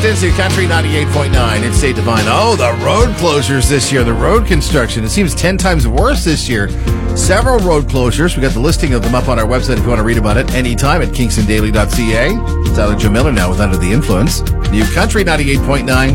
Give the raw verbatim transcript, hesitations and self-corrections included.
listening to Country ninety-eight point nine. It's State Divine. Oh, the road closures this year, the road construction. It seems ten times worse this year. Several road closures. We got the listing of them up on our website if you want to read about it anytime at kingston daily dot c a. Tyler Joe Miller now with Under the Influence. New Country ninety-eight point nine.